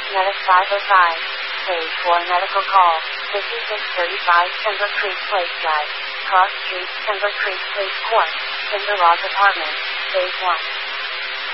Medic 505. Page 4 medical call. 5635 Timber Creek Place Drive. Cross Street, Timber Creek Police Court. Timber Law Department. Phase 1.